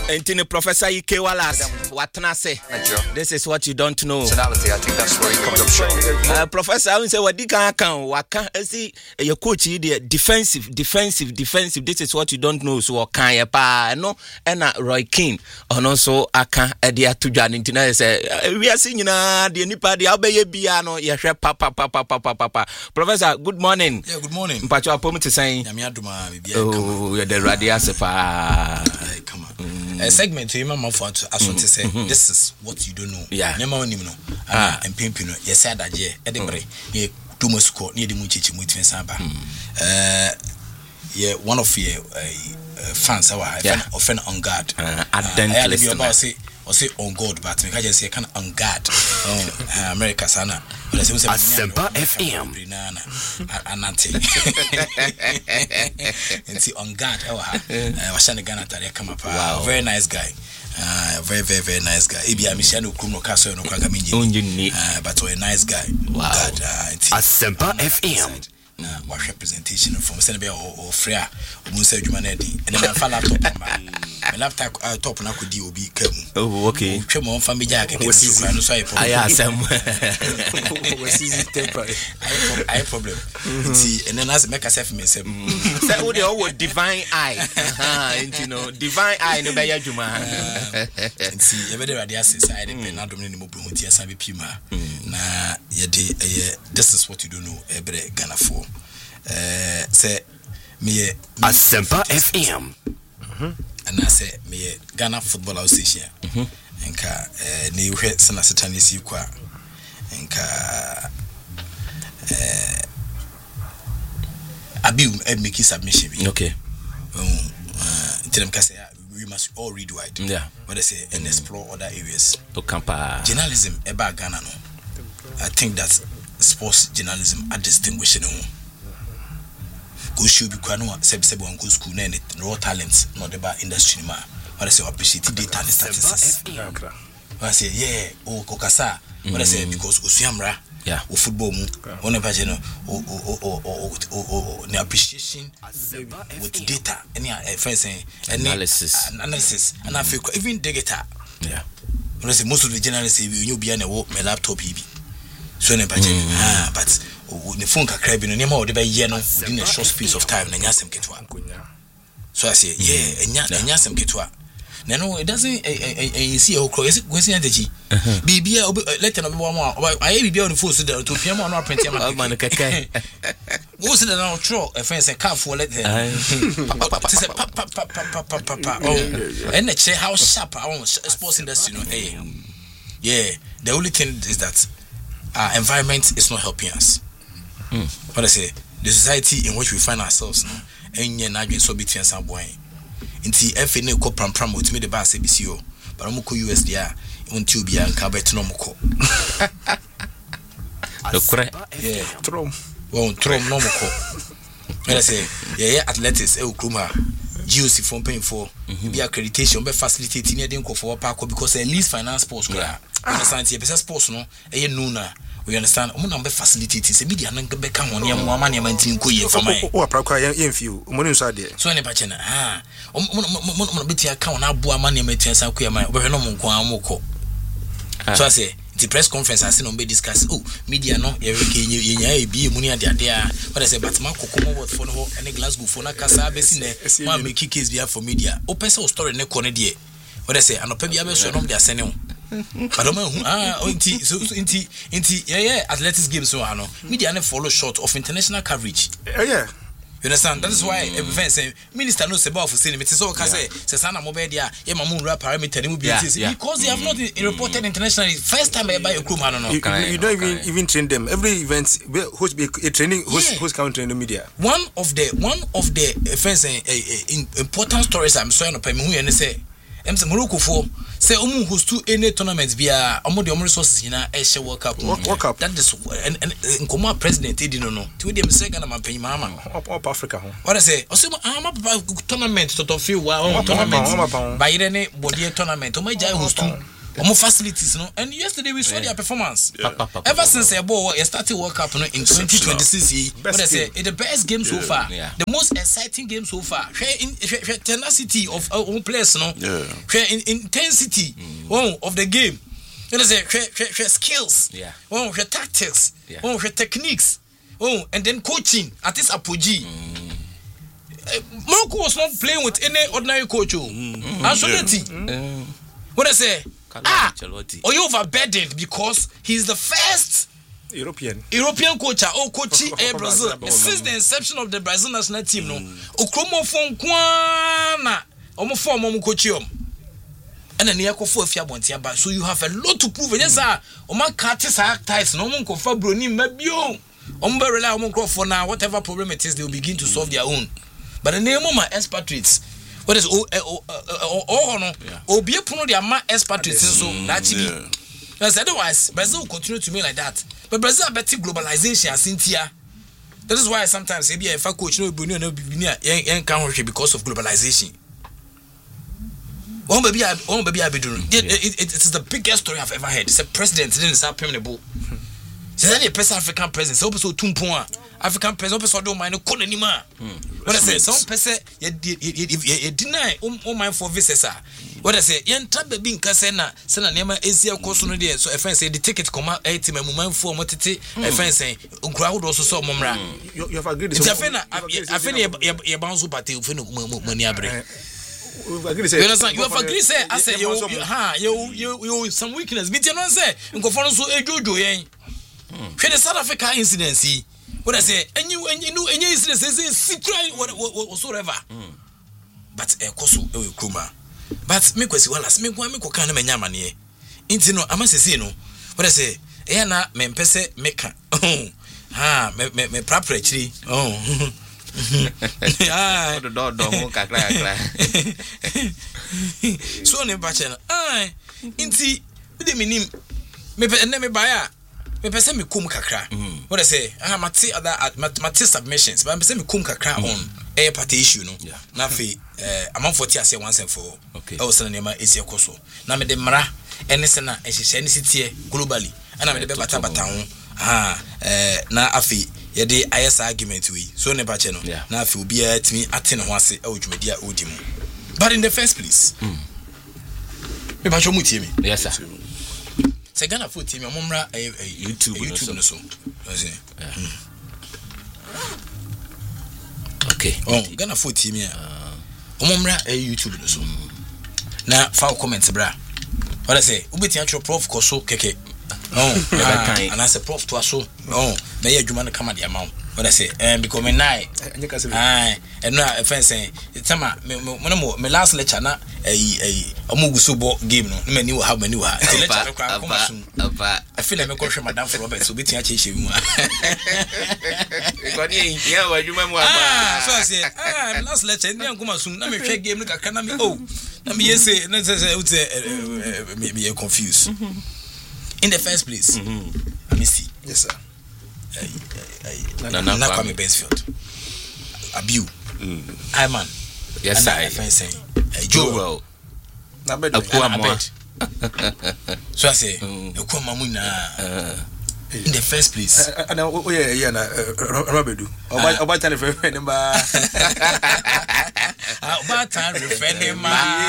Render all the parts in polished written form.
Entine Professor Ike Wallace, what na say? This is what you don't know. Personality, I think that's where he comes up short. Professor, I will say what waka see your coach here defensive. This is what you don't know. So can you pa no and Roy Keane and also aka edia tuja ntina say we are seeing na the nipa the obeye bia no ye hwe papa. Professor, good morning. Yeah, good morning. Mpacho apom te say. Nyame adoma bibia come. Oh, the radio sepa. Come on. A segment to mama for to say this is what you don't know. Yeah. Nyama onim no. And pimpino ye said that ye edembre ye Dumosko near the Muchichi Mutin Samba. Yeah, one of your fans our offend on guard. Or say on God, but I just say can on guard. America Sana. Asempa FM. Anante. And see on guard. Was Ghana come up. Wow, very nice guy. Very nice guy. Ebi Amishano Kuno Castle no Kwagaminji. But a nice guy. Wow. Asempa FM. What representation from Senegal or Freya, Musa Jumanedi, and then my laptop. My laptop top na could you be come. Oh, okay. Come on, family jack. Was easy. I asked him. Was easy temper. I problem. See, and then as make myself myself. That would all divine eye. You know, divine eye no be Juma. And see, every day I say not doing more promote as I be Pima. Na this is what you don't know every Ghana for. Say me Asempa FM. And I say me Ghana Football Association. Enka ni uhwe sana setani si kwa. Enka abi make submission. Okay. Tell them say we must all read wide. Yeah. What I say and explore other areas. Okampa. Journalism eba Ghana no. I think that sports journalism are distinguishing. Go should be quite no sebe on go school na raw talents not about industry ma. What I say appreciate data and statistics. What I say yeah o kokasa. What I say because osuamra yeah o football mu on never know the appreciation with data any analysis and I feel even data. Yeah. What I say most of the journalists you be na my laptop here. So but the phone can crab in a name of the within a short space of time and yasem ketwa. So I say, yeah, and yasem ketwa. No, it doesn't see a cross. What's the energy? Be let them one more. I be on the phone to PM on our printing. What's the now throw a fence and calf for let them. And the how sharp our sports industry. Yeah, the only thing is that our environment is not helping us. What I say, the society in which we find ourselves now, and you're not so between some boy. Inti FNA ko pram with me the bar CBCO, but I'm USDR, until be a cabet no moko. Yeah, Trom no moko. When I say, yeah, athletics, Kruma, GOC from paying for be accreditation, be facilitating your dinko for park because at least finance sports. Understand? Business sports no, nuna. We understand. Number facilities. Media no be come on here. More money maintain ko ye for my. Oh, prakwa yen few. Money inside there. So any bachena. Mo beti account na boa money maintain san ko ye my. We no mo nko amoko. So I say the press conference I see no be discuss. Oh, media no ye nya e bi emu ni ade ade a. What I say but man kokomo what for no any Glasgow for na kasa be si ne. Man make case be for media. O person story ne ko ne de. What I say anopa bi abeso no dey asene ho. But yeah, athletics games so no media no follow short of international coverage. Yeah. You understand? That is why everyone say minister no say about for saying it so can say sana mobile dia e mamu rap parameter ni because they have not reported internationally first time I buy a crew man no. You don't even train them. Every event host be a training host counter in the media. One of the offense important stories I'm showing up me who say Morocco for say host to any tournaments via the resources in a World Cup. That is and Nkoma president didn't know. To them second I'm paying mama up Africa. What I say? I'm tournament to feel tournament by any body tournament. My jai host to Almost facilities, no. And yesterday we saw their performance. Ever since they started World Cup, in 2026, but I say it's the best game so far, the most exciting game so far. Tenacity of our players, no. Intensity, of the game. You know, skills, tactics, techniques, and then coaching at this apogee. Morocco was not playing with any ordinary coach. What I say? Or you overburdened because he's the first European coach coaching Brazil since the inception of the Brazil national team. No, Okromo fon kwana omo form omo coach and then for so you have a lot to prove. Yes, sir. Oman catches ties no one confer broni mabio. Rely on for now. Whatever problem it is, they will begin to solve their own. But the name of my expatriates, what is no? Be puno their ma expatriates so that otherwise Brazil will continue to be like that. But Brazil better globalization as Cynthia. That is why sometimes maybe if I coach no because of globalization. One baby I be doing. It is the biggest story I've ever heard. It's a president didn't start permanent. C'est ça les African president. C'est also Tumpon. African president also don't mind no konanima. What I say, some person you deny mind for visas. What I say, you trap baby in Kasena, send a name Asia course no there. So a friend say the ticket come out 80 my for motiti. A friend say crowd also saw mumra. You have agreed. It's a friend I think bounce party money abre. You have agreed say I say you some weakness. But you know say go for so ejojo yen. The South Africa incident, what I say, and you incident is secret whatsoever. But a coso Kuma. But me question was me go kind of many. Intino, I must say no. What I say, Ena me pese meka. Me property. The So ne bachena. Inti de minim me me buy. Me pese me kum kakra. What I say? Mati other mati submissions. But me pese me kum kakra on air party issue no. Na fe among 40 ase once and for. Okay. O sana nema esi ekoso. Na me de mra ene se na ehihye ne sitie globally. Ana me de bata ho. Na afi ye de IS argument we. So ne ba che no. Na afi obi a timi ate ne ho ase e odwumadi a odi mu. But in the first place. Me ba cho mutie me. Yes sir. Se Ghana for team amomra YouTube no so. Okay. Ghana for team amomra YouTube no so. Na fa comment bra. What I say? Ubeti actual prof koso keke. And I say prof to aso. Na ye adwuma no kama de amount. What I say? Because me nai. And no offense saying tama me last lecture na omugusubo game no me ni wo have many wa lecture kwa come soon. I feel like me go show madam for Robert so beti ache mu. Ko ni ya wa adwuma mu aba. So I say last lecture ni come soon na me hwe game no kakra na me na me say na say me confused. In the first place, let me see. Yes sir. Nana Kwame Bensfield, Abiu, Iman, yes sir. Joel, Akuama. So I say, Akuama in the first place. And Rabedu. About time referendum. About time referendum.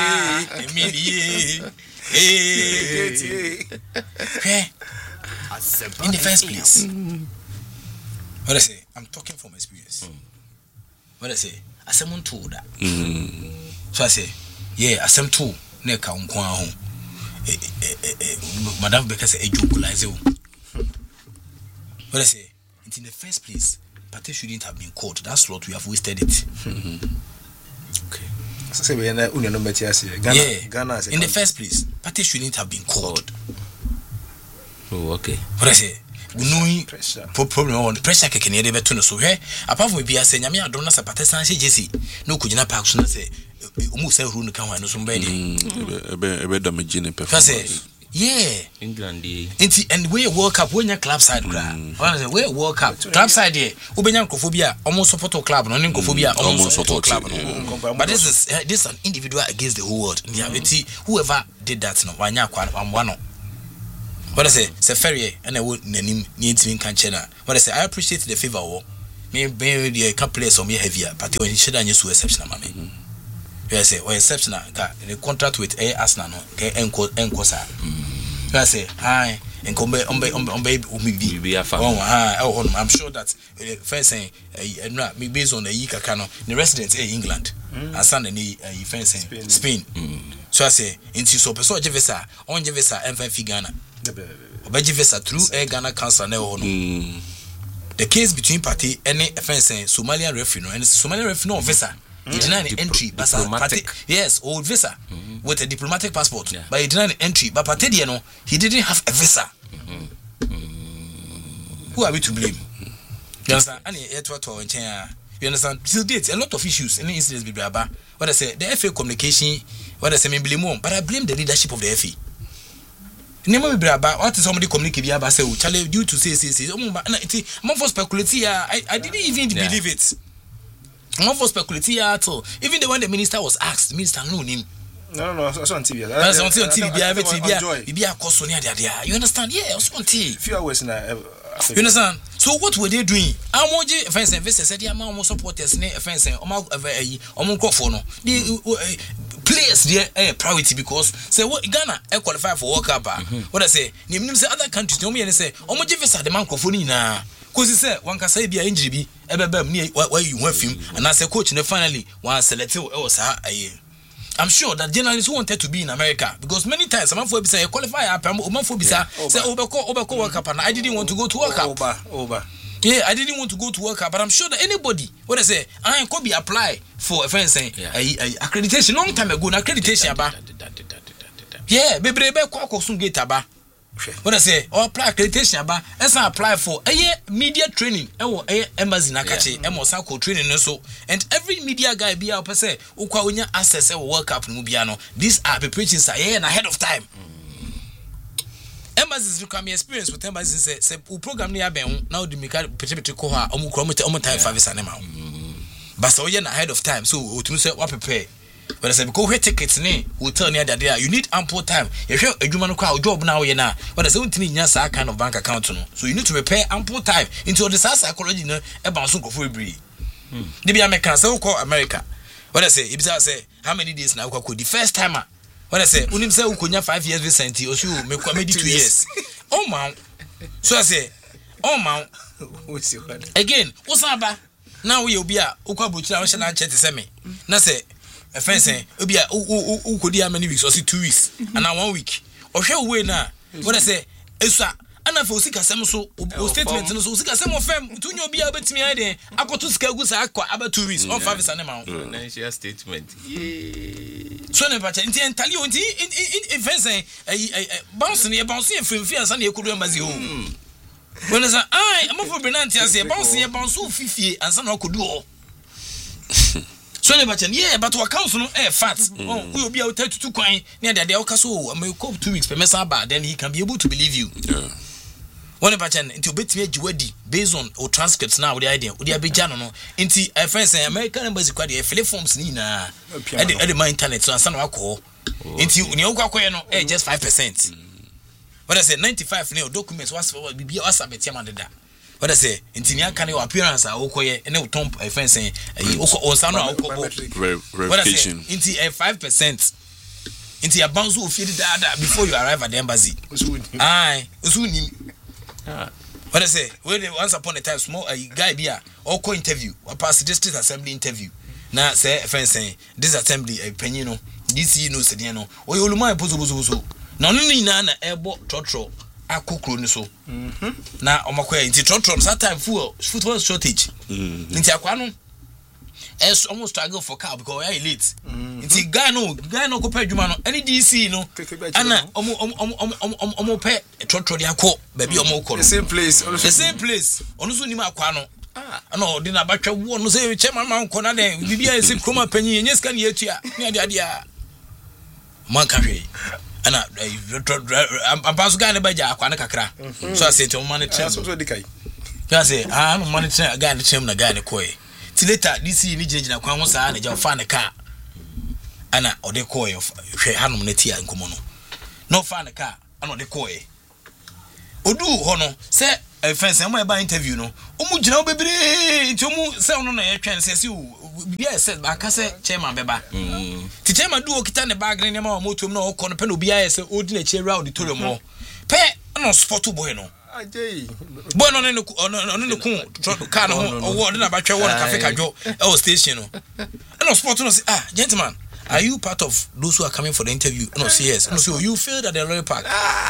In the first place. What I say? I'm talking from experience. What I say? Asem told that. So I say, yeah, asem told. Neka unkwa home. Madam Becker say ejokulaze. What I say? It's in the first place. Party shouldn't have been caught. That slot we have wasted it. Okay. So we na union no Ghana. In the first place, party shouldn't have been called. Oh, okay. What I say? Gunoi problem on pressure keke ne de beto no so hwe apart from bia se nyame adom na sapata san hye jesi no kugina park so na se umu se huru no kan wa no so mba de ebe damage ne performance Yeah. England And we World Cup when your club side cry. We World Cup club side here. Ubenya Nkophobia almost support a club, no Nkophobia almost support club. But this is an individual against the whole world. Whoever did that no wanya one. What I say, c'est ferry and I would name need can channel. What I say, I appreciate the favor. Me the couple players on me heavier, but when you should have used exceptional mommy. I say, or exceptional the contract with Arsenal okay enko sir. I say, hi, and come on baby be a fan. I'm sure that first saying me based on the Yikakano, the residents England, and Sunday fencing Spain. So I say, into so person Jevesa, on Jevesa, and Ghana. Obejivesa through Ghana Council now. The case between party and fencing Somalian referee and Somalian referee no visa. He denied entry, but party, yes, old visa with a diplomatic passport. But he denied entry, but party, he didn't have a visa. Who are we to blame? You understand? You understand? Till date, a lot of issues and incidents be braba. What I say, the FA communication, what I say, me blame on, but I blame the leadership of the FA. Never be braba. What is somebody communicate about say, Charlie, due to say, more for speculation. I didn't even believe it. More for speculation at all. Even the when the minister was asked, the minister knew him. No, that's on TV. That's on TV. Be a cost on there. You understand? Yeah, also on TV. Few hours in you understand? So what were they doing? Amoji offense investors said, "Yeah, man, supporters ne offense. The players there priority because say what Ghana qualify for World Cup. What I say? Nim say other countries. No me say omoji visa the man crofoni na. Cause say one can say be injury bi ebebem near where you want film and as a coach ne finally one selected I'm sure that journalists who wanted to be in America because many times some for say qualify say Obeko World Cup and I didn't want to go to World Cup. Yeah, I didn't want to go to World Cup, but I'm sure that anybody, what I say, I could be apply for a friend saying accreditation long time ago, accreditation aba. Yeah, baby, go soon get aba. What I say, or apply accreditation aba, as I apply for a media training, embassy nakache, emosako training so, and every media guy be out per se, ukwa access a World Cup mubiano. These are preparations and ahead of time. Embassies look at me experience with embassies say program near ben now the make petite koha omu time for visa nema. But so you're ahead of time, so to say what prepare. But I say because tickets ne hotel near there you need ample time. You show a human job now you na. But I say untimi nya sa kind of bank account no. So you need to prepare ample time into the psychology no e ban so go ebri. They be American say call America. What I say if say how many days now go the first timer. When I say, unim say ukonya 5 years Vicente, or you make 2 years. Oh man. So I say, oh man. Again, what's up? Now we will be a Ukabucha National Chat to me. Na say a friend say, Ubia Ukudi how many weeks or 2 weeks, and now 1 week. Or show way now. What I say, Esa. Ana for sika sem so statement no so sika sem ofem tunyo bia betimi ade akoto sika gu sa akwa about 2 weeks on 5 na ma financial statement so ne bacha nti entali onti ifense bounce ne bounce enfimfi ansa na ekodu embassy ho when say ai amafo benanti ase bounce fifie ansa na okodu ho so ne bacha yeah but account no fat we obi a 32 kwan ne ade okaso am go 2 weeks per mesa ba then he can be able to believe you one person into betime agiwadi based on or transcripts now with the idea with the abijano no into a friend say American embassy kwade e fill forms ni na e the my internet so ansa na akọ into ni okwakoye no just 5%. What I say 95 ne documents was bibia was abetia mandeda. What I say into ni aka ne appearance a okoye ene utom a friend say onsa no akọ verification into 5% into your bounce of feed that before you arrive at the embassy. Aye usuni. What I say, once upon a time, small guy be a or interview or pass the district assembly interview. Now say friend saying this assembly a penino, this no sediano, or you my pozo. Now only nana airbo trotro a cook so. Now omakwe into trotro sometime football shortage. Into aquano. Es almost struggle for car because I late. It's guy no compare Jumano. Any DC no. Anna omo pay trotro dia ko baby omo ko. The same place. Onusu ni ma kwa no. Ano di na batwa wo no say chairman man ko na den bibia ese kroma panyi nyeska ne atua. Ne ade ade a. man kahwe ana am pass guy ne baja akwa ne kakra so I say to man train so dikai ya say no man train guy ne train na guy ne koy ti later this ni jina kwan ho saa na ja fa ne car ana ode koy hwe hanom na tia nkomo no fa ne car ana ode koy odu ho no say fence am ba interview no omu gina obebre nti omu say ono na ye twen say si bia say ba ka say chairman beba ti chairman du okita ne bag ne ma motom na okọ no pe no bia say odi na chair auditorium ho pe no sport boy no ajay boy no ne ku car no owo de na ba twa wo na cafe kadwo e station no no sport no say gentlemen, are you part of those who are coming for the interview? No, say yes. No, so you failed at the Lorry Park.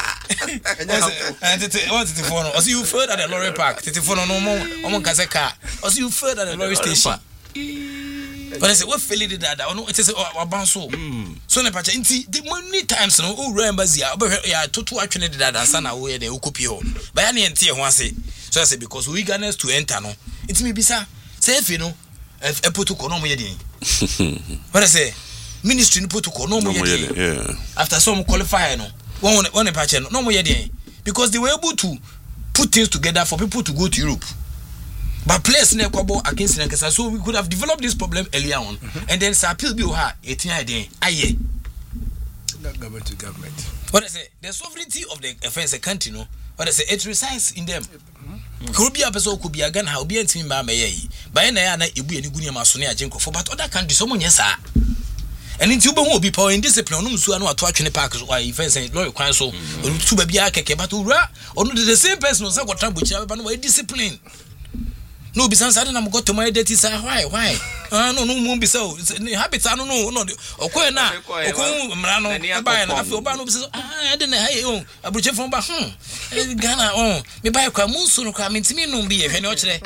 And you failed at the Lorry Park. No more car. Also, you failed at the Lorry station. But I said, what failed did that? No, it is a bounce. So, the many times, no, remember, to actually did that, and son away the Ukupio. By any entity, one say. So I said, because we eagerness to enter, no, it's me, Bisa. Say, if you know, if I put to Konomo, what I say. Ministry protocol no more after some qualify no one patch no more because they were able to put things together for people to go to Europe but players na kwabo against Nankasa so we could have developed this problem earlier on and then appeal be ha etia den aye government to government what I say the sovereignty of the offense country no what I say it resides in them could be a person could be a gun how be antimi ba meye ba na ya na ebu eni guni ma so na ajenko for but other countries someone yes and into who be power in discipline no so no ato atwene park so I fence lawyer kwan so to ba bia keke but ura onu the same person no say go trambo ba no discipline no be sense I don't go to my dirty say why no mo be so habit no okoe na okoe mra no ba na afi oba no be so I dey na hey abruche fon ba Ghana me ba kwa munsu no kwa mentimi no bi ehwe ne o kire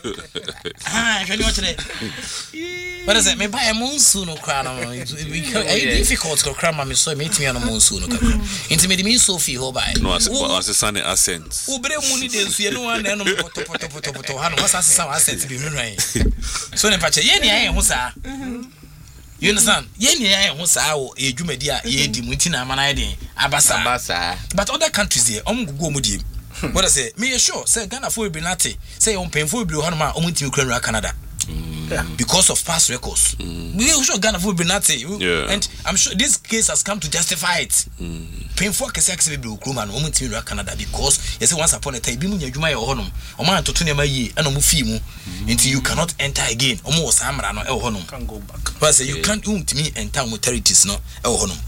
ehwe ne o kire what is it me ba munsu no kwa no difficult to cram me so me timi no munsu no kakra intimi me so fi ho ba no as sunny accent ubre mu ni de nsu ye no wan na no poto ha no wasa sa accent bi me ran so ne pa che ye ni ayen ho sa you understand ye ni ayen ho sa wo edwumadi a ye di mu ntina amana ye abasa but other countries there gugu mu di what I say me sure say Ghana for be nati say on painful be ho ma ntimi kura Canada because of past records we sure Ghana for be nati and I'm sure this case has come to justify it painful kese be Okroma no ntimi Canada because you say once upon a time bi mu nyadwuma ye ho nom o ma ntoto ne ma yi e no mu fi mu until you cannot enter again o mo sa amra no e ho nom can go back but say you can't ntimi enter mu territories no e ho nom.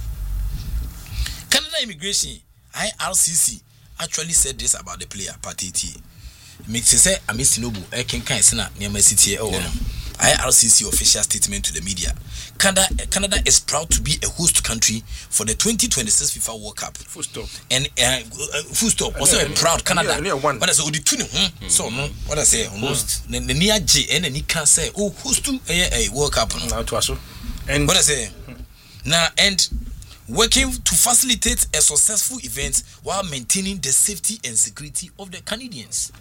Canada Immigration IRCC actually said this about the player party T. Makes say Amesinobu Kenkan Sena Niama City IRCC official statement to the media. Canada is proud to be a host country for the 2026 FIFA World Cup. Full stop. And full stop. Also proud Canada. What I say Odi so no what I say almost the near J and any can say host to a World Cup. And what I say now and working to facilitate a successful event while maintaining the safety and security of the Canadians.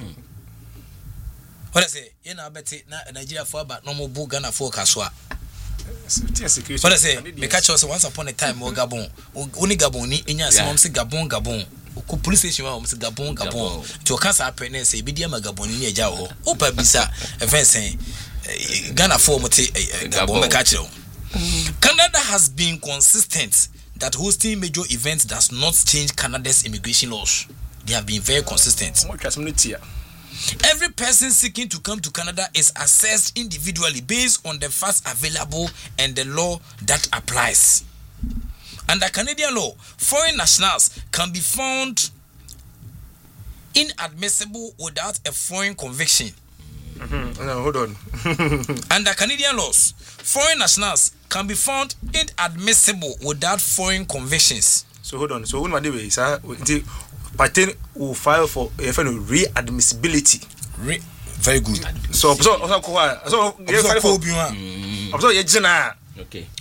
What I say, you know, bet na Nigeria for but no more Ghana for Kaswa. What I say, me catch us once upon a time or Gabon. Only Gabon ni inya some say Gabon. Ko police station wa say Gabon. To cancer apprentice say bi dia Gabon ni eja ho. Opa bisa event say Ghana for mote Gabon me catch you. Canada has been consistent that hosting major events does not change Canada's immigration laws. They have been very consistent. Every person seeking to come to Canada is assessed individually based on the facts available and the law that applies. Under Canadian law, foreign nationals can be found inadmissible without a foreign conviction. No, hold on. Under Canadian laws, foreign nationals can be found inadmissible without foreign convictions. So hold on. So when my day sir, the pattern will file for readmissibility. Very good. So okay.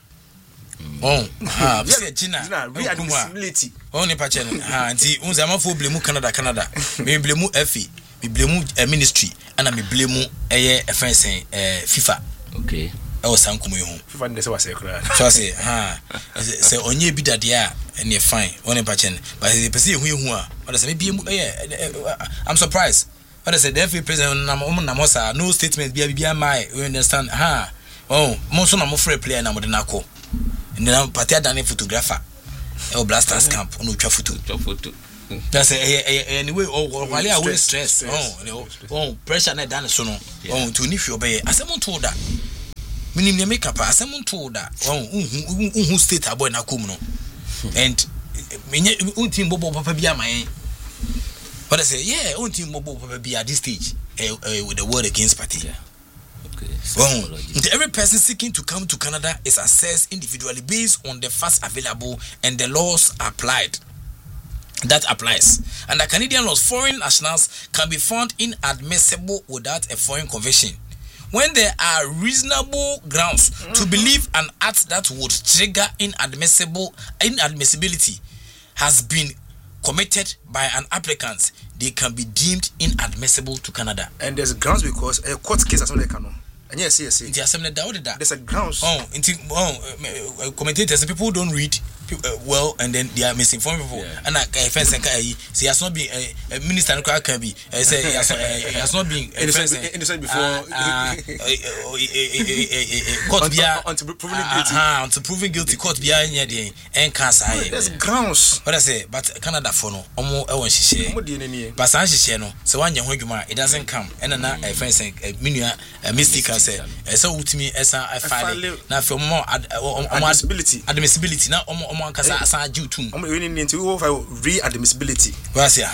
Readmissibility. Only pattern. Anti unzama for blame Canada. Me blame FA. Me blame a ministry and me blame a fencing FIFA. Okay. was some come home. FIFA say was a cry. So I say, say onye bi dade a ene fine. One patchen. But the person who but I say maybe I'm surprised. But I said the FA president na no statement be my we understand. Oh, most na mo free player na mo de na ko. And then party done photographer. Blasters camp on twa photo. That's anyway while I was stress. Pressure na done so no. To if you obey. Asem told that. Minim ne make up asem told that. Who state aboy na kom no. And untim bobo papa bia man. But I say untim bobo papa bia at this stage with the word against party. Every person seeking to come to Canada is assessed individually based on the facts available and the laws applied. That applies. Under Canadian laws, foreign nationals can be found inadmissible without a foreign conviction when there are reasonable grounds to believe an act that would trigger inadmissibility has been committed by an applicant. They can be deemed inadmissible to Canada. And there's grounds because a court case as well they can. And yes. There's a grounds. Commentators, people don't read well, and then they are misinformed people. And fence and he has not been a minister can be say he has not been innocent before court until proven guilty court and cancer. There's grounds. What I say, but Canada for no but no so one it doesn't come and then a fence and a mystic say so ultimately as a file now for more admissibility now on kasa asa due to we need to readmissibility we say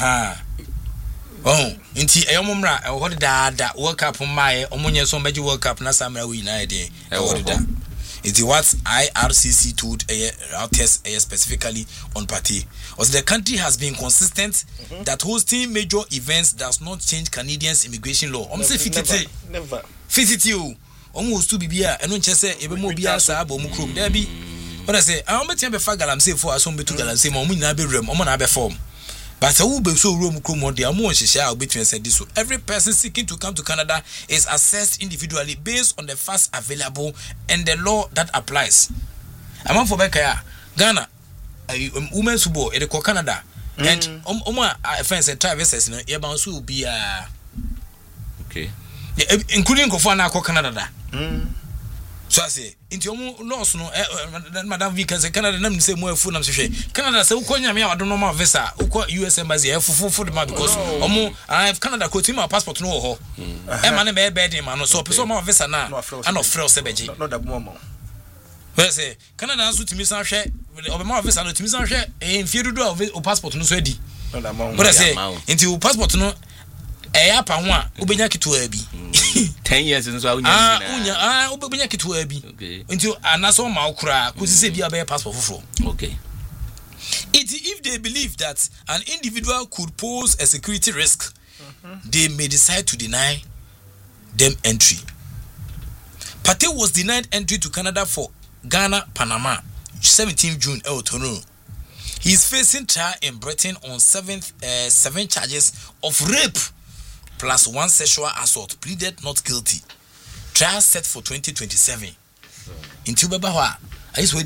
inti eyomumra what da World Cup my omonye so meji World Cup na samra we na dey what da it is what IRCC told test specifically on party as the country has been consistent that hosting major events does not change Canadians immigration law say never almost to bibia eno nche say ebe mo bia sa ba mu krom da bi but I say I am betia be fa galamsey for aso betu galamsey mo nyina be rem mo na be form but who be so room krom dey am nhihia obetun say this so every person seeking to come to Canada is assessed individually based on the facts available and the law that applies. Among for Bekaya Ghana women's football e ko Canada and friends and travelers no e ban so be okay including go for na ko Canada da so I say into laws no Madam V can say Canada nam say mo afu nam say Canada say uko nyame a no ma visa uko US embassy for the man because Canada ko team passport no ho e ma ne be dey man no so person ma visa na and of free se beji no da mo we say Canada so timi san hwe o ma visa no timi san hwe e mfie dudu o passport no so adi no da mo but I say into passport no apa ho a obenya kitwa bi 10 years nso a unya obenya kitwa bi nti anaso ma okura ko sise bia be passport foforo okay if they believe that an individual could pose a security risk they may decide to deny them entry. Pate was denied entry to Canada for Ghana Panama 17 June Toronto. He is facing trial in Britain on 7 charges of rape plus 1 sexual assault, pleaded not guilty. Trial set for 2027. In Tubaba, I just wait.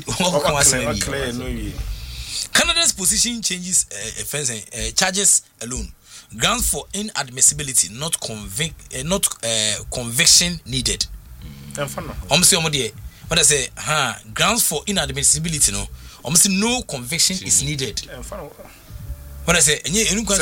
Canada's position changes charges alone. Grounds for inadmissibility, not conviction needed. But I say, grounds for inadmissibility, no. No conviction is needed. What I say, any court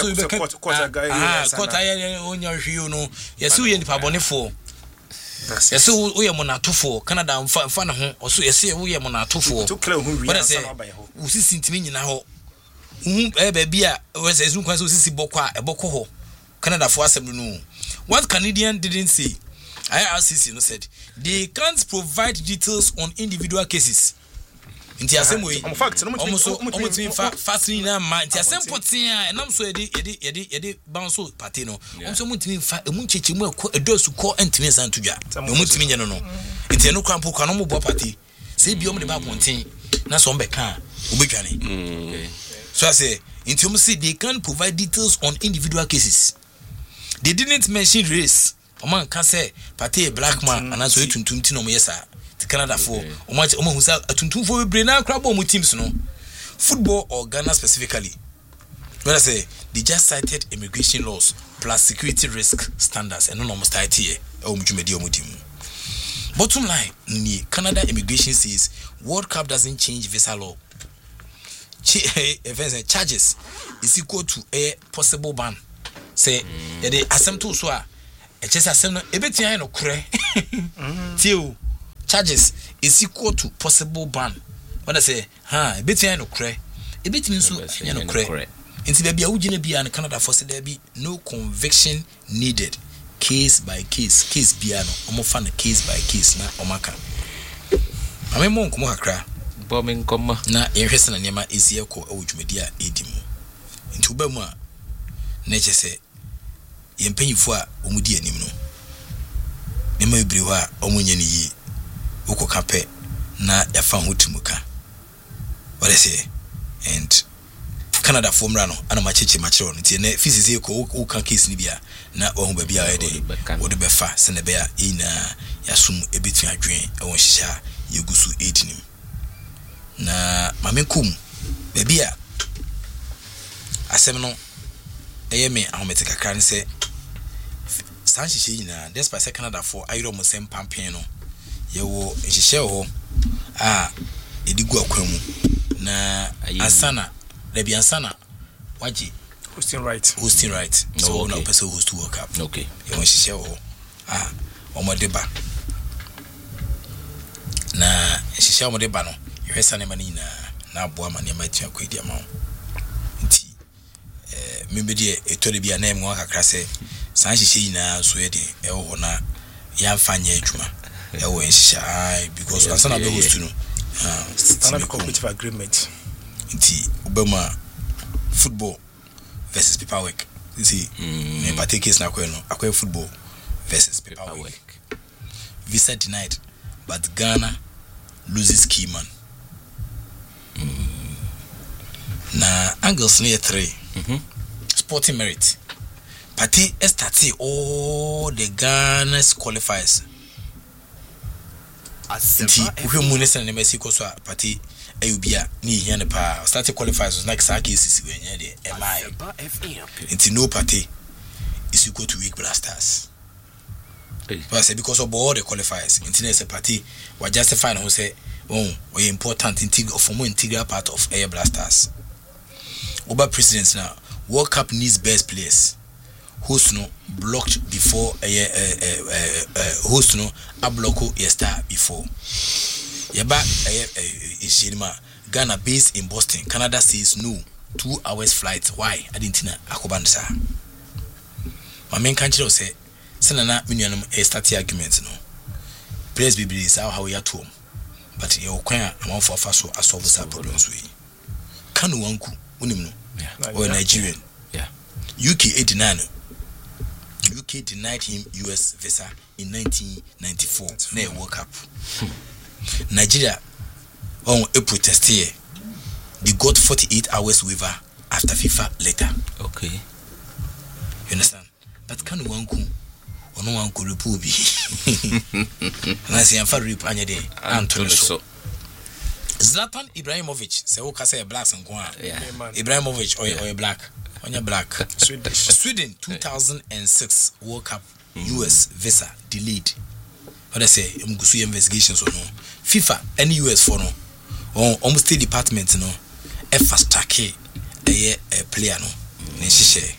yes, we are for. Yes, we are monatufo, Canada, and fan home, or so you say we are monatufo. What I say, we see Sintini now. Baby, was as soon as we see Boka, a Boko, Canada for us. What Canadian didn't say, IRCC said they can't provide details on individual cases. In the same way, almost fasting na man. The same potia, and I'm so yedi bounce patino. Also, mutin fa munchechi mu a dosu call and twins and tuja. Mutimi no. It's no crampo canomo party. Say beyond the bapontin. Na some beka, ubikani. So I say, in terms say they can't provide details on individual cases. They didn't mention race. A man can say, Pate black man, and as we tuntum no yesa. Canada for omo husa atuntum for bebre na kra bo mu teams no football or Ghana specifically when I say they just cited immigration laws plus security risk standards and no almost start here bottom line Canada immigration says World Cup doesn't change visa law. Charges is equal to a possible ban. Say the assembly so a just assembly everything no kure. Till charges is equal to possible ban. When I say everything no kure. Everything so no kure. Inti baby awugine bia in Canada for say there be no conviction needed. Case by case bia no omo fa na case by case na omaka. Ame mo nkomo kakra bombing koma na ehwese na niema esi ekọ awudwumadi a edimu. Inti uba mu a na chese yempanyifo a omudi anim no. Niema ibiri ho a omonye ne yi ukoka pe na yafa hotumuka. What I say and Canada formula no ana macheche machero nti na physics ko o kan case ni bia na o hu ba bia e de o de befa se ne bia ina yasum ebetu adwen e won hihia yegusu 8 nim na mamekum ba bia asem no eyeme ahomete kakra ne se san hihia ina despite Canada for ayro mo sem pampen no yewo hihia ho edigu akwamu na asana Lebiansana waji hosting right so okay. No person host to World Cup okay you want to share omodeba na shishia omodeba no yesa ne mani na aboa mani ma tia kwedi ama nti membedie etore bia na emwa kakra se san shishia ina so ye de e ho na ya mfanya adwuma e wo shishia because asana be host no standard cooperative agreement. Obama football versus paperwork. You see, in particular case na akwe football versus paperwork. Visa denied, but Ghana loses key man. Na angles near 3. Sporting merit. Party estati all the Ghana's qualifiers. If you munisa na Mexico so party ayubia ni hiane pa started qualifiers was like cases we nya de MI into no party is equal to weak blasters because of all the qualifiers into a party we justify who say we important integral part of air blasters over presidents now World Cup needs best players host no blocked before host no a blocko yesta before Yaba Ishirima Ghana based in Boston. Canada says no. 2 hours flight. Why? I didn't know. Akobansa. My main country say, Senana Minianum a starting argument. No. Praise be is how we are to home. But you acquire among for Faso as solve the problems. We Kanu Wanku, Unimno, or Nigerian. Yeah. UK 89. UK denied him US visa in 1994. Near World Cup. Nigeria a protest here. They got 48 hours waiver after FIFA later. Okay. You understand? But can one go or no one could report be? And I say I'm for rip anyday. So Zlatan Ibrahimovic say okay say blacks and go Ibrahimovic or a black on your black Sweden 2006 World Cup US visa delayed. What I say mgusu investigations or no FIFA and US for no almost State Department no fast track a player no neshishe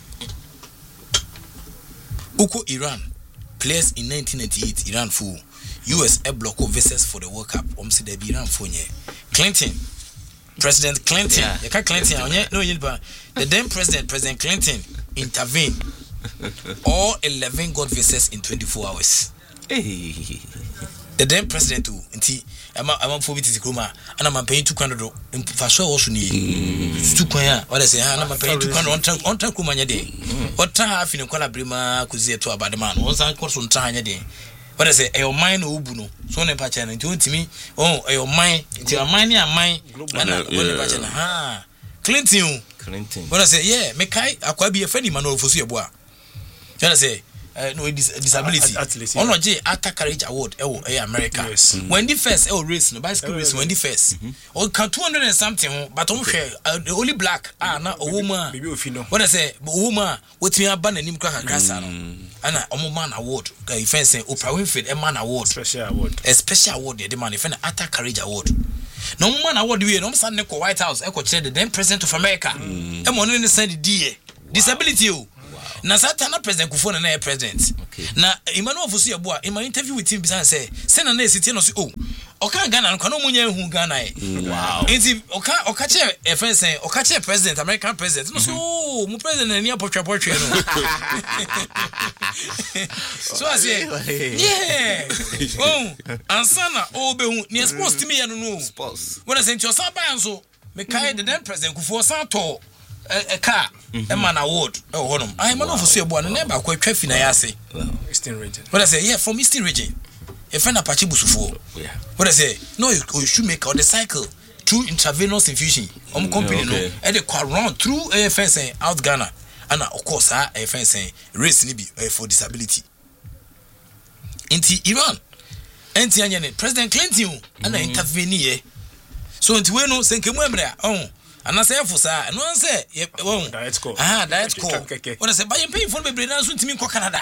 uko Iran players in 1998 Iran for US block visas for the World Cup say there be Iran for Clinton President Clinton you can't Clinton no the then President Clinton intervened all 11 got visas in 24 hours. The then president too, nti I'm for biti kuma and I'm paying 200 for sure also ni 200 what I say I'm paying 200 on time kuma nya dey what time half in kwala brima kuzie to about the man once I course on time nya dey what I say your mind obu no so ne pa channel nti ontimi your mind nti your mind and mine when pa channel Clinton Clinton what I say yeah me kai akwa bi e fani man no fosu ebo a what I say no disability Athlete, ono je Atta Courage Award America when the first race no bicycle race when the first o can 200 and something but on share only black na a woman maybe ofino what I say woman wetin aba na nim kra kra no ana omo man award if say Oprah Winfrey man award a special award the man if na Atta Courage Award no man award we no san ko White House e ko chere the then president of America e mo no send die disability o na satana president Kufuor na president na Emmanuel Fosu Yeboah in my interview with him bisan say na city no say oh oka Ghana no kanu munya hu Ghana wow enti oka che e friend say oka che president American president no so oh mu president ni apotwa no so I say yeah oh ansana oh be hu ni sports team ya no sports when I say to san ban so me kai the then president Kufuor san to a car man award honum I man of Fosu Yeboah na ba kwa twafi na yase Eastern region what I say yeah from Eastern region a friend Apache Busufo yeah what I say no you should make on the cycle through intravenous infusion company no and they go around through AFN out Ghana and of course AFN race ni be for disability inti Iran enti anya President Clinton and intervene here so inti we no senkemu emre and I say for sir no say diet call what I say buy pay for be na so ntimi ko Canada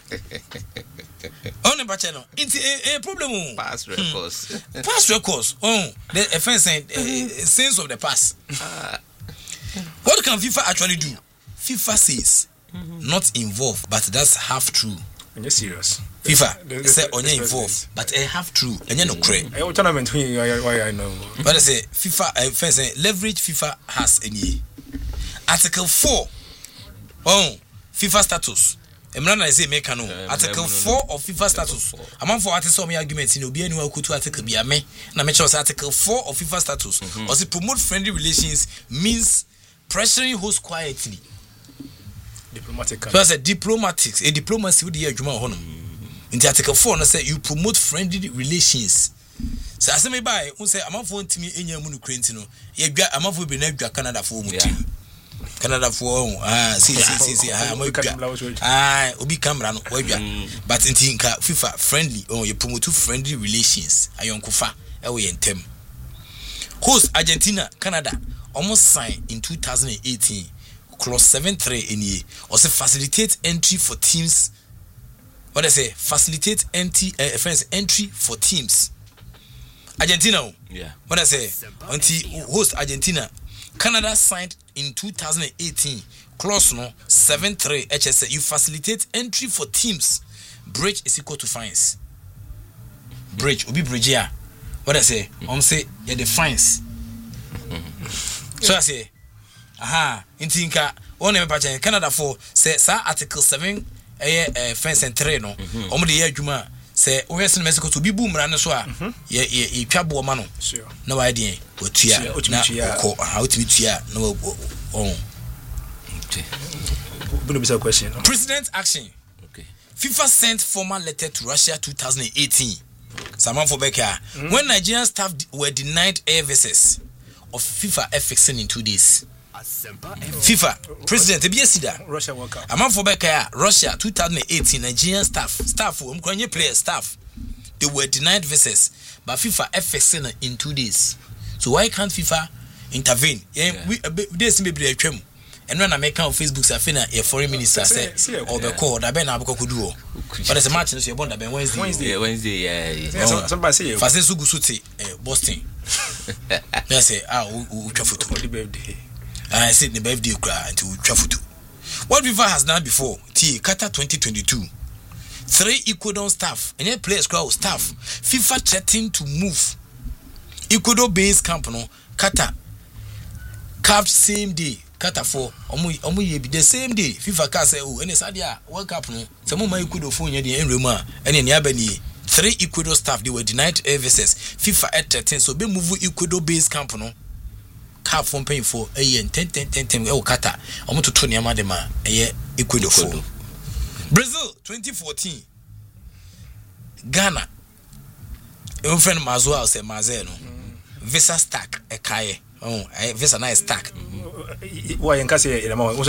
on the channel it's a problem past records the offense sins of the past what can FIFA actually do FIFA says not involved but that's half true and you're serious FIFA say only involved but half true and you no cray tournament why I know but I say FIFA offense leverage FIFA has any article 4 FIFA status Emrana say make no article 4 of FIFA status among for article some arguments in obi anywhere kutu article bia me na me choose article 4 of FIFA status or say promote friendly relations means pressuring hosts quietly diplomatic so I say diplomacy with the adwuma honum in the article 4 na say you promote friendly relations so as me buy who say among for ntimi enya mu no krenti no ye dwa among for be na dwa Canada for mu team Canada for see obi camera no wadwa but ntinka FIFA friendly you promote friendly relations ayonkofa e we yentem host Argentina Canada almost signed in 2018 clause 7.3 in here also facilitate entry for teams what I say facilitate entry for teams Argentina yeah what I say until host Argentina Canada signed in 2018 clause no 7.3 HSA you facilitate entry for teams breach is equal to fines breach obi breach here what I say say yeah the fines so I say intinka one me pacha Canada for say sa article 7 fence and 3 no de ye adwuma say we sen Mexico to bi bu mra ne so a ye twabo ma no na wa de otua na ko otimi tua na okay question president action okay FIFA sent formal letter to Russia 2018 Saman for Becker when Nigerian staff were denied air visas of FIFA fixing in 2 days FIFA president Ebiesida Russia World Cup Amman for Becker Russia 2018 Nigerian staff player staff they were denied visas but FIFA fixing in 2 days so why can't FIFA intervene we this be atwam and when American on Facebook say fina a foreign minister say or the call that ben aboko do but there's a match no so born that ben Wednesday yeah somebody say Fase Sugusuti Boston they say twa photo the birthday I said the birthday cry until twa photo what FIFA has done before Qatar 2022 3 Ecuador staff and any players crowd staff FIFA threatened to move Ecuador based camp no Qatar carved same day Qatar for omu ye be the same day FIFA ka say any sadia World Cup no say mo man Ecuador for nya dey enremu a any ne abani 3 Ecuador staff they were denied air visas FIFA at 13 so be move Ecuador based camp no cap from paying for a year 10 Qatar omu to ne ma dem a Ecuador for Brazil 2014 Ghana your friend Mazuel say Mazel no visa stack e kai visa na stack why in Cassia in a moment?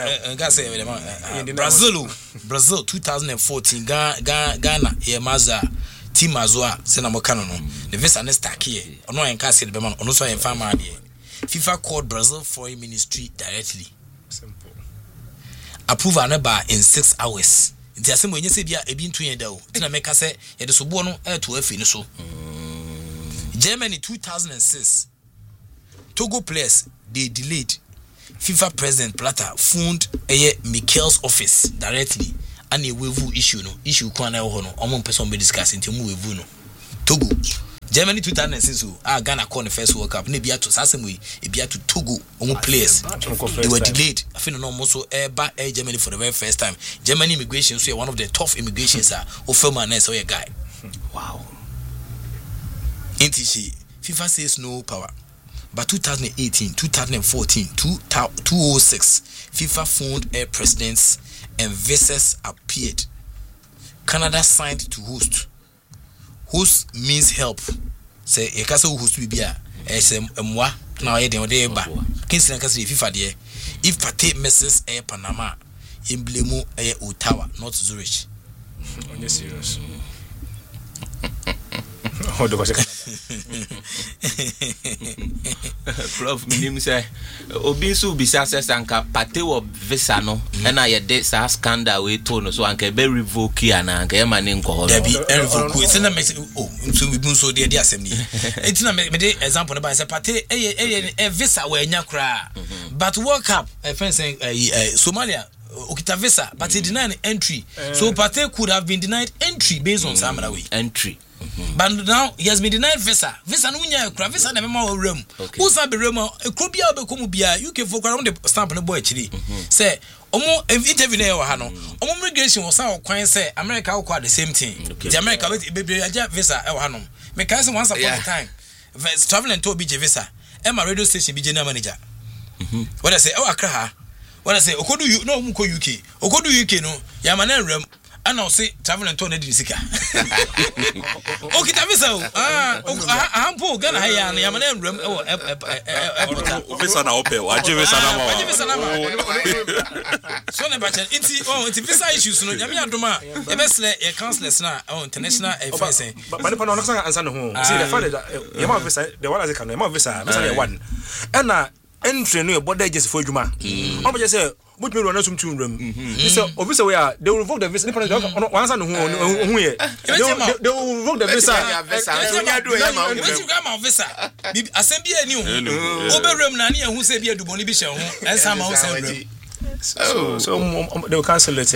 Brazil 2014 Ghana Maza Team Azua Senamokano. The visa next here. No in Cassia the man, also in family. FIFA called Brazil Foreign Ministry directly. Simple. Approve an bar in 6 hours. The same when you say, "Be been 2 years old." Then I make us say, "It is Subono to a finish." Germany 2006. Togo players they delayed. FIFA President Blatter phoned Mikel's office directly and a waiver issue kwana hono. Omo person be discussing to move no. Togo. Germany 2006 Ghana call the first World Cup. Nebia to Sasemwe, ebia to Togo omo players. They were delayed. I think no also back Germany for the very first time. Germany immigration so one of the tough immigrations are Ofelman so a guy. Wow. NTC FIFA says no power. But 2018, 2014, 2006, FIFA phoned air presidents and visas appeared. Canada signed to host. Host means help. Say a castle host will be a moi. Now I don't know ba. Kinsi kasi FIFA there. If Pate misses air Panama, emblemo air Ottawa, not Zurich. On this serious. Prof minim say obi so bi say sanka pate wo visa no na ye de sa scandal we to no so anka be revoke ana anka e mane nko ho there be revoke it's na me so we bun so there asem ni it's na me de example na ba say pate e visa we nya kra but World Cup friend saying Somalia okita visa but he denied entry so pate could have been denied entry based on some other way entry. But now he has been denied visa. Visa no nya kra visa na mema room. Who sa be room ekrobia be komu bia UK for around the stamp no boy chiri. Say omo interview na e wa ha no. Omo immigration was sa kwan say America will the same thing. The America be aja visa e wa ha no. Me can say once upon a time traveling to BJ visa. E ma radio station BJ na manager. What I say o akra ha. What I say okodu you no mu ko UK. Okodu UK no ya ma na room. And I'll say traveling to Nedisika. Okay, Tavisa. Ampo Gana Hayan, Yamanem Rum, Officer na ope, wajive sana. So it's visa issues. No, Yamia Duma, the best councillors now, international affairs. But the Panama answer no home. See the father, Yama visa, the one as a can, Yama visa, one. And entry no body just for Juma. I'm just say. But me run some tune room. So obviously we are they will revoke the visa. Once and who here they will revoke the visa. You got my visa. Assembly new. Obe room na ni ehun se bi eduboni bi she ho. Ensa ma ho se so they will cancel it.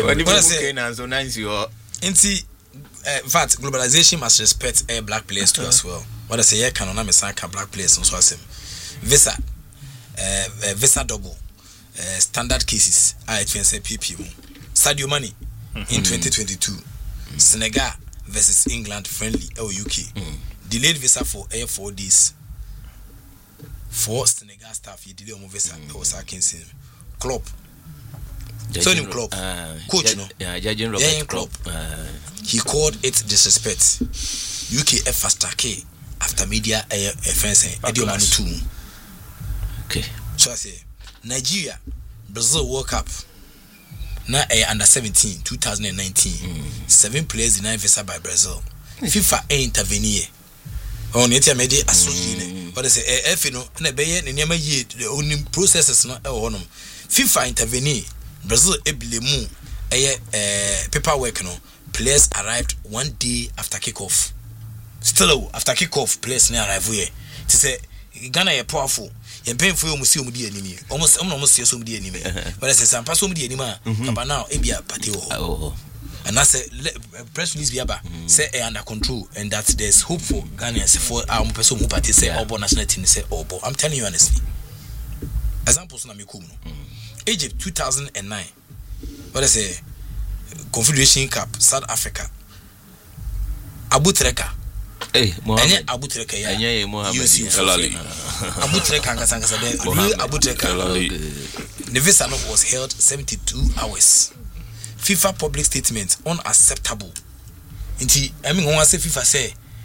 Nti in fact globalization must respect black players too as well. What I say here can na me sign black players so asem. Visa visa double. Standard cases I say PP Sadio Mane in 2022 Senegal versus England friendly UK delayed visa for 4 days for Senegal staff he delayed on visa was Atkinson Klopp so new Klopp coach no judging Robert Klopp he called it disrespect UK fast track after media offense Edio Manu too okay so I say Nigeria Brazil World Cup na under 17 2019 7 players denied visa by Brazil FIFA intervene on it made associate but say if no na be ye ne ma ye onim processes no e ho no FIFA intervene Brazil eblemu paperwork no players arrived 1 day after kickoff still after kickoff players na arrive here to say Ghana are powerful yen painful you musi omudi animi almost see so omudi animi but I say some pass omudi anima but now e bia party ho and I say press release be aba say under control and that there's hope for Ghanaians for our person who party say obo national team say obo I'm telling you honestly examples na me come no Egypt 2009 what I say Confederation Cup South Africa Abu Treka Mohamed Abu Treka ya Mohamed Elali Abu Treka ngasa de Abu Treka the visa was held 72 hours FIFA public statement unacceptable. Inti I mean when I say FIFA say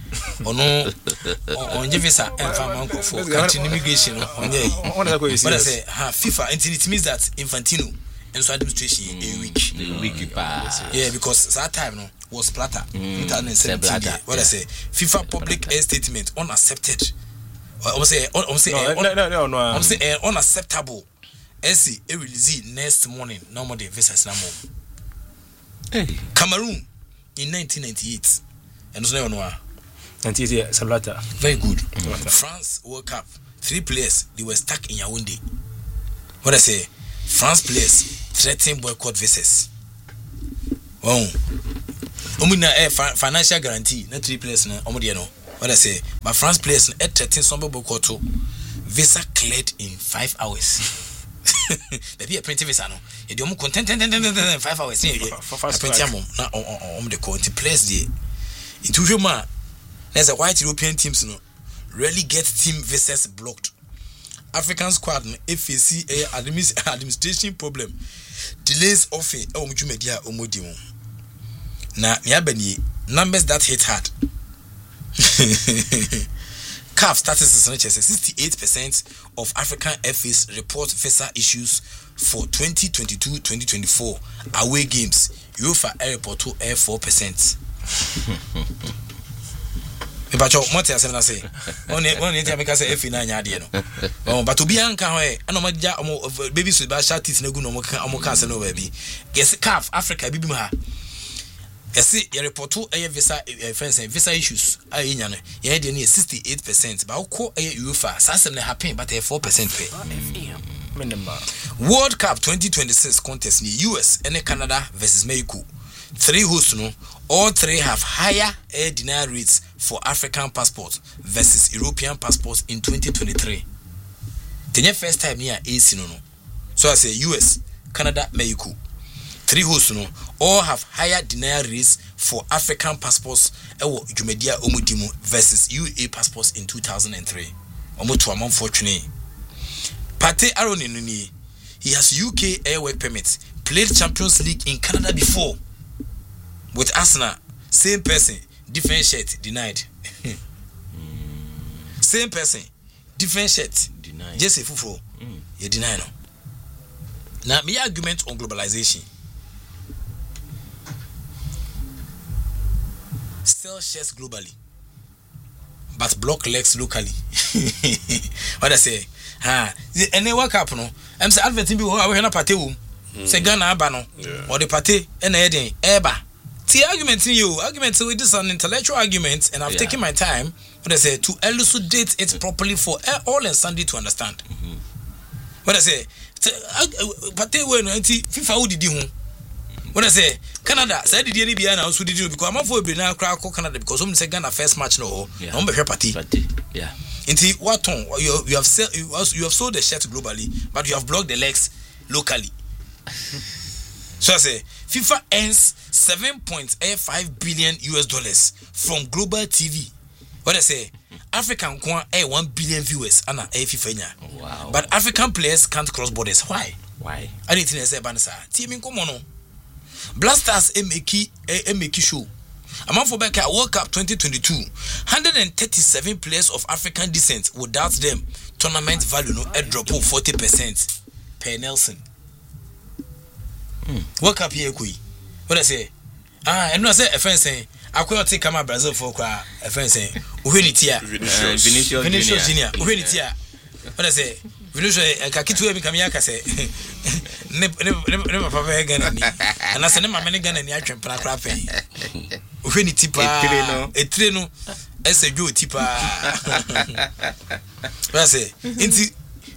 ono on visa and farm for country immigration on there. But I say FIFA, and it means that Infantino and so administration a week. Yeah, because that time no was Plata 2017. What I say, FIFA public air statement unaccepted. I'm say unacceptable. SC a release next morning. No more the visas no more. Cameroon in 1998, and so no. Very good. France World Cup. 3 players they were stuck in Yaoundé. What I say? France players threatening boycott visas. Wow. Financial guarantee. Not 3 players. No. What I say? But France players threatening some boycott. Visa cleared in 5 hours. There be a printing visa no. You do content 5 hours. The quality players there. It usually man. There's a white European teams no rarely get team visas blocked. African squad no FAC administration problem. Delays often media omodi mo. Na nyabani numbers that hit hard. CAF statistics no say 68% of African FAs report visa issues for 2022-2024 away games. UEFA report to 4%. Bacho monte asem na say one ntia make say efi na nya de no but obi anka ho e na mo ja baby so ba sha tit na gu no mo ka se no ba bi yes CAF Africa bibi ha yes your report to visa visa issues ayi nya no ye de na 68% ba ko UEFA sasem na happen but 4% pay World Cup 2026 contest ni US and Canada versus Mexico. 3 hosts no, all 3 have higher air denial rates for African passports versus European passports in 2023. The first time here is no. So I say US, Canada, Mexico. 3 hosts no, all have higher denial rates for African passports Jumedia Omudimu versus UA passports in 2003. Omoto among fortunate. Pate Aaron Nuni, he has UK air work permit, played Champions League in Canada before. With Arsenal, same person, different shirt, denied. Same person, different shirt, denied. Just a fufu, you deny no. Now, my argument on globalization. Sell shares globally, but block legs locally. What I say? And they work up, no. I'm saying, Alvin Timby, I will not party. Say Ghana, Abano, or the party, and Eddie, Eba. See, argument with this an intellectual argument, and I've taken my time, what I say, to elucidate it properly for all and Sunday to understand. What I say, party when FIFA did you? What I say, Canada said the DNB and also did you because I'm not for now crack Canada because some say Ghana first match no, I'm a party. Yeah. Into what ton you have sold the shirt globally, but you have blocked the legs locally. So I say FIFA earns $7.85 billion from global TV. What I say, African 1 billion viewers and FIFA. Wow. But African players can't cross borders. Why? I didn't say Banasa. Team in Komono. Blasters MK show. A month for back at World Cup 2022, 137 players of African descent without them tournament value no a drop of 40% per Nelson. World Cup here kui. What I say? And no say a friend saying I could take come Brazil for a friend saying Vinicius Junior. What I say? Vinicius Kakitu become Yaka say never papa again and I said my many gun and the action prape. When tipa a treno as a good tipa. What I say? Into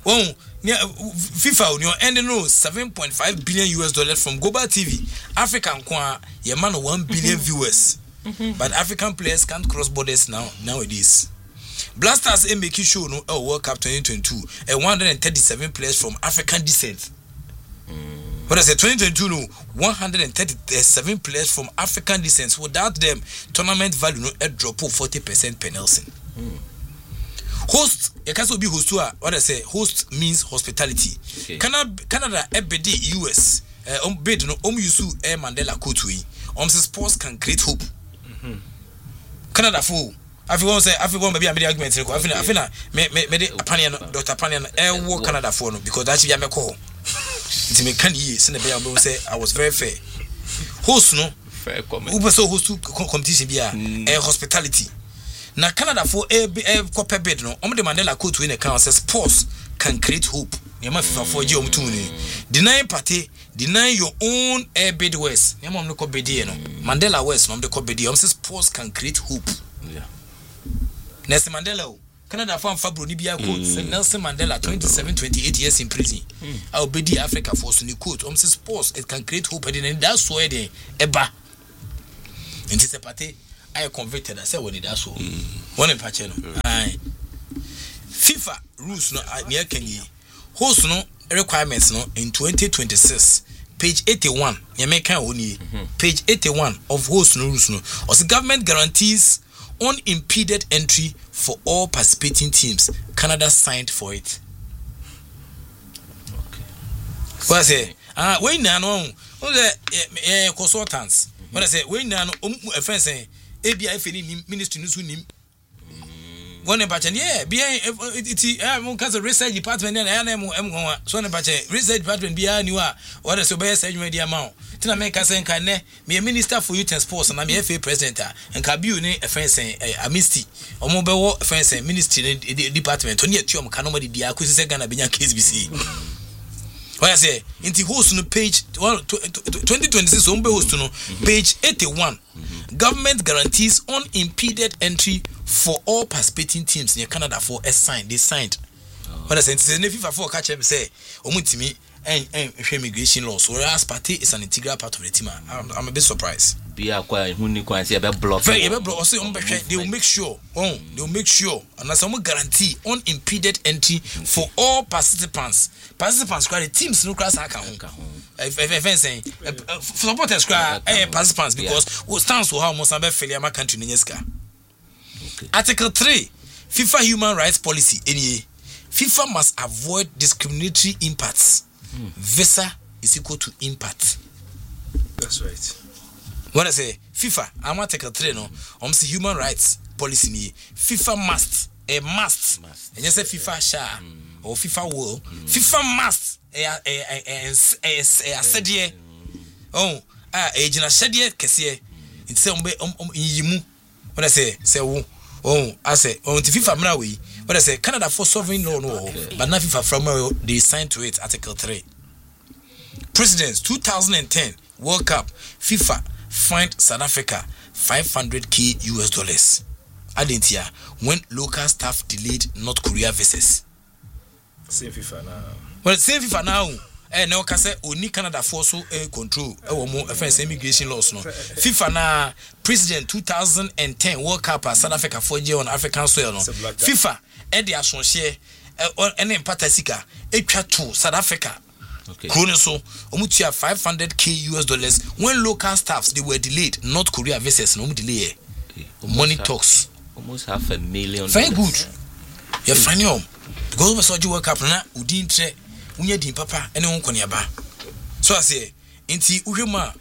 FIFA you're ending no $7.5 billion from global TV. African kwa your man 1 billion viewers. But African players can't cross borders nowadays. Blasters MK show no World Cup 2022 and 137 players from African descent. What I say 2022 no 137 players from African descent. Without them tournament value no a drop of 40% per Nelson. Host, you can also be host to what I say. Host means hospitality. Okay. Canada, EBD, US, bed no yusu Mandela Kotui. Sports can create hope. Canada for afi won say afi won ba bia me argument ko afi na me de Apania no Dr. Apania no wo Canada for no because that bia me call nti me kan yi se na bia we say I was very fair host no fair comment we so host competition bia hospitality na Canada for copper bid no om de Mandela quote we na kan say sports can create hope yema FIFA for je om tu ni deny party deny your own bid west yema om no ko bid no Mandela west no om de ko bid om say sports can create hope yeah Nelson Mandela Canada for Fabro ni bia quote Nelson Mandela 28 years in prison I'll be the Africa for so ni quote say sports it can create hope and that's why they eba into the party I convicted I say when it so one in patch no FIFA rules no near Kenya host no requirements no in 2026 page 81 you make only page 81 of host no rules no or the government guarantees unimpeded entry for all participating teams. Canada signed for it. Okay. What I say? When no consultants. What I say? When no a friend say ABI ministry nusu one patch yeah it because research department and so ne patch research department bia niwa what is obey say media ma tina make say nka ne me minister for youth and sports and me FA president nka biu ne a friend say amnesty omo be wo friend say ministry department oni atuom ka no ma di akosi say Ghana benya KSBC what I say inti host no page 2026 ombe host no page 81 government guarantees unimpeded entry for all participating teams in Canada for a sign they signed what I say inti say FIFA for catch them say omutimi immigration laws whereas party is an integral part of the team. I'm a bit surprised bia kwa huni kwa say be block they will make sure and as some guarantee unimpeded entry for all participants the teams no class account if saying supporters participants because we stands to how Mozambique failure my country Nenyeska. Article 3 FIFA human rights policy FIFA must avoid discriminatory impacts. Visa is equal to impact. That's right. What I say, FIFA, I'm Article 3 no. Say human rights policy ni. FIFA must. And you say FIFA shall or FIFA will. FIFA must. Sedie. Ejina sedie kesiye. It's yimu. What I say I say FIFA mnawe. But I say Canada for sovereign law no, but not FIFA from they signed to it Article 3. Presidents 2010 World Cup FIFA fined South Africa $500k US. Adentia when local staff delayed North Korea visas. Same FIFA now. Well, same FIFA now. No can say only Canada for so control more offense immigration laws no. FIFA na President 2010 World Cup South Africa for on African soil no. FIFA their share any patasika etwa to South Africa. Okay. Krone so omutia $500k US when local staffs they were delayed North Korea visas no delay. Money talks almost $500,000. Very good. You're funny because we saw you World Cup na udin tre unya din papa ene won koniaba. So I say inti uhwema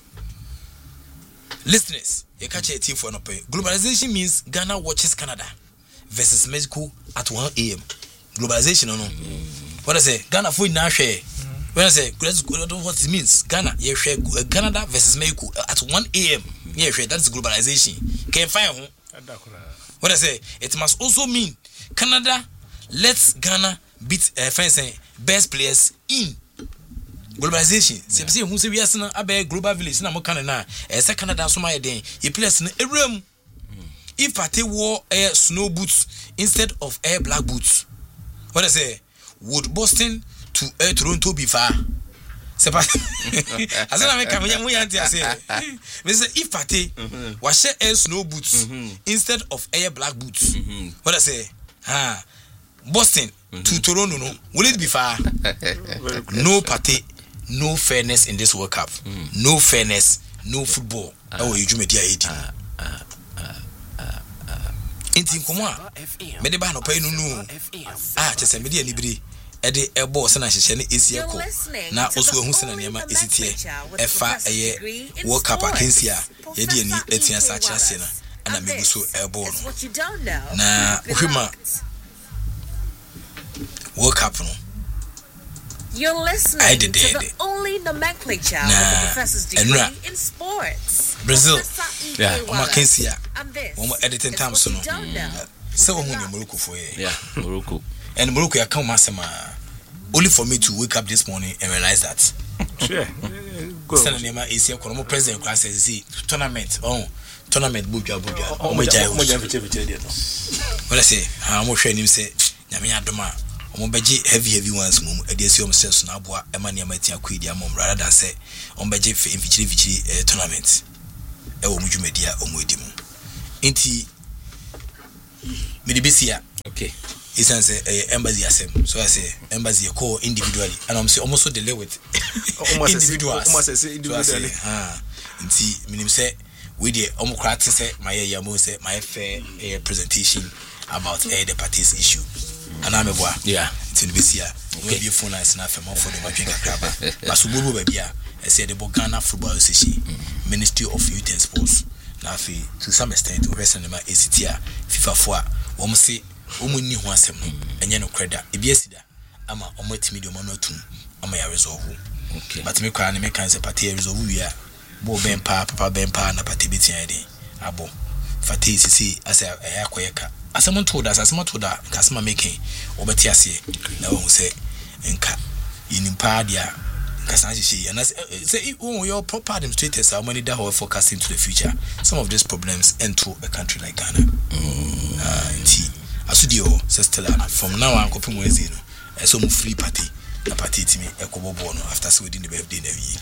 listeners you catch a team for no pay. Globalization means Ghana watches Canada versus Mexico at 1 a.m. Globalization no. What I say Ghana for na share. When I say what it means Ghana you share Canada versus Mexico at 1 a.m. Yeah share that's globalization. Can find who? What I say it must also mean Canada lets Ghana beat best players in globalization. Say who say we are na abe global village na mo kan na say Canada so my den e players na ewram if party wore air snow boots instead of air black boots. What I say would Boston to air Toronto be far? Say I say na make am we anti say me say if party was share air snow boots instead of air black boots. What I say Boston to Toronto, no, will it be far? No party, no fairness in this World Cup. No fairness, no football. Oh, you media 80. Inti nkoma. Me de ba no pay no. Chese media libri. E de e boss na hyehyɛ ne esie ko. Na oso ehu sena niema esitie. Efa eye World Cup akensia. Ye de ani etia sa kyase na. and I'm so airborne. What you don't know. Nah, World Cup no. You're listening to the only nomenclature with the professor's degree in sports. Brazil. Yeah. Mackenzie. And this One more editing time so no. So who in Morocco for you? Yeah, Morocco. And Morocco I come masema. Only for me to wake up this morning and realize that. Sure. Send name is here kono president class say tournament. Tournament bubia. What I say, how mo hwe nim say nyame adoma. Omo beji heavy ones mum edesi om sense na aboa ema ne matia kwedi amom rather than say om beji fichiri tournament e wo mudwumedia omodi mu enti medibisia okay isan say embassy asem so I say embassy call individually and I'm say almost delay with individuals individually enti minim say we dey omo kwat say my yamo say my fair presentation about the parties issue. And I'm a boy. Yeah. It's in Bisia. We be phone lines na for the Mapinga Kraba. Basubu Babia. I said the Ghana Football Association, Ministry of Youth and Sports. Now, to some extent, we resent my ACTA, FIFA 4, Woman say, Woman knew one sem, and Yano Creda, Ibiesida. I'm a multimedia monotum. I'm a resolve. Okay. But me cry and make cancer party resolve. We are Bo Bempa, Papa Bempa, and a party betting idea. Abo. Fatih see as a Akoyaka. As someone told us, Casma making Obatiasi, now who say, Enka, in Impadia, Casaji, and as say, oh, your proper administrators how many that are forecasting to the future. Some of these problems enter a country like Ghana. Asudio, says Stella, from now on, Coping Wazino, a some free party. A party to me, a cobo bono after Sweden the birthday.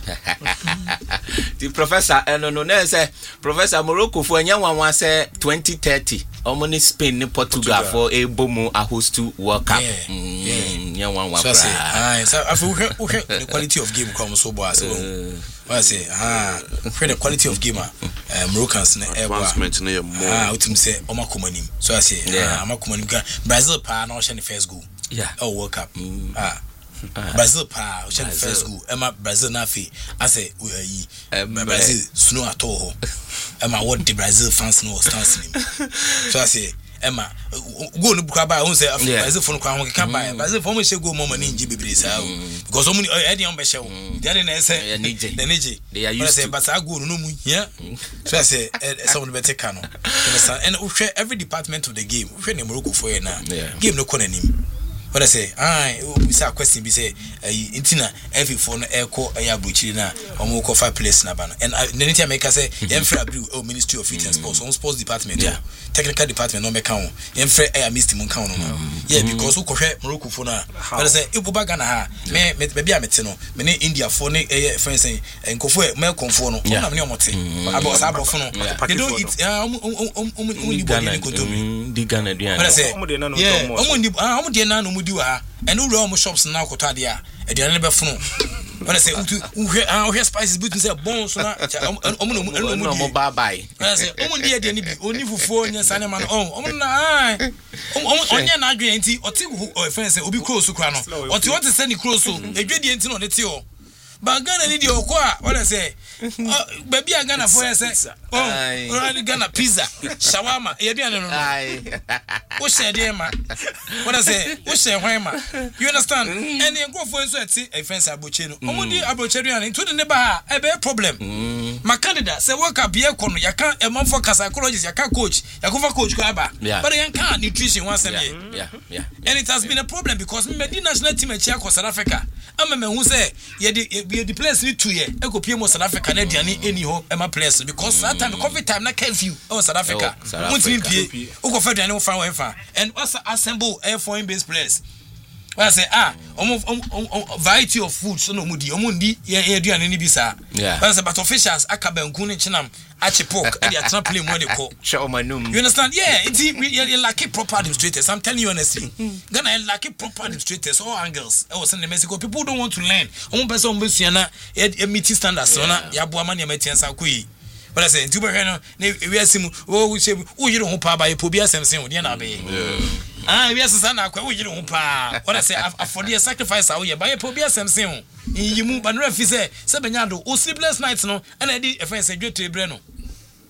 The professor, no, say, Professor Morocco for a young one say 2030. Omoni Spain, Portugal for a bomo a host to World Cup. Young one. So I say, I feel the quality of game comes so bad. So I say, the quality of gamer, Moroccans, advancement near more. I would say, Omakumanim. So I say, Omakumanim, Brazil, Pa, no, the first goal. Yeah, oh, World Cup. Brazil pa the first school Emma Brazil nafi I say Brazil snow at all Emma what the Brazil fans know stands so I say Emma go no buka buy won say Brazil for no can buy Brazil for me say go more money in GB say because so many e on be show they na say the neji they are used to but I go no mu yeah so I say someone better can no understand and every department of the game we na Morocco for you now game no kon anim. What I say, we say a question be say, intina every phone echo a yabuchi na or 5 place na ban. And then I make us say, Emfra Ministry of Youth and Sports, on sports department, technical department, no account, Emfra I missed him on count. Yeah, because who correct Morocco for now. But I say, Ibubagana, maybe I'm metino, many India for friends and Kofu, Mel Conforno, I'm no moti. About Sabofono. They don't eat only Ghana. But I say, yeah, and no shops now Kotadia, and the other phone. When I say, who spices between their bones, bye. I say, only for 4 years, Sanaman. Onion agreeing or two friends will be close to Crano. Or to want to send it close to a gradient on the Tio. But Ghana need your qua. What I say, baby, I'm gonna for say, Ghana pizza, shawarma, what's that, dear man? What I say, what's that, you understand? And you go for a fence abuchino. Only abucherian into the neighbor, a bad problem. My candidate say, work up here, you can't a month for psychologist, you can't coach, you go for coach Grabba, but you can't nutrition once a day. Yeah. And it has been a problem because the national team at South Africa. I'm a man who say, we the players need 2 years. I go pay more South Africa than any home Emma players because that time the COVID time na curfew. Oh South Africa. Won't me pay. Who go for the no fan and also assemble foreign based players. When I say variety of food so no mudi omundi ye do any bisa. But officials akabe nkunu chinam achipok and they are trying to play more they call. You understand? Yeah, it's lucky proper administrators. I'm telling you honestly. Ghana lucky proper administrators all angles. I was in Mexico. People don't want to learn. One person meeting standards. Yabu amani ametiansa kui. But I say, we are sim. Oh, we say, oh, you don't pa by Pobia Samson. We are Susanna. You don't pa. What I say, for the sacrifice, I will buy a Pobia Samson. You move and refi say, Sebenado, oh, sleepless nights, no, and I did a friend say, good to Breno.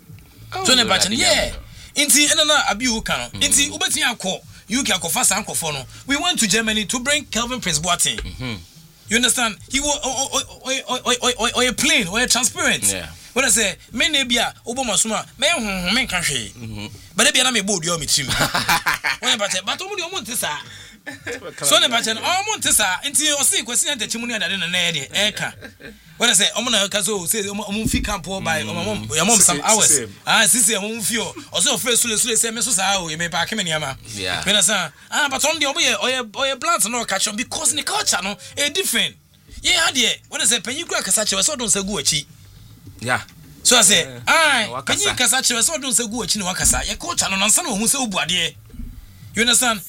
so ne bache yeah inti enana abi u kan inti ubeti akọ UK akọ fast ankofo no we went to Germany to bring Kelvin Prince Boateng. You understand? He was or a plane or a transparent. When I say many bia Obama suma me kan hwe. But e bia na me bold yo me team. When but omo omo sa. So ne bache omo sa nti o say kwesi enta chimu ne adade na na de e ka. When I say omo na ka so say omo fi camp by omo some hours. Sisi omo fi o so face sule say me so sa o me pa keme niama. Yeah. When I say but on the omo plant no catch on because the culture no e different. Yeah, there. When I say penyi kura kasa chewe so don say gu achi. Yeah. So I say, penyi kasa chewe so don say gu achi na wakasa. Ye culture no nansa na ohun say obu ade. You understand?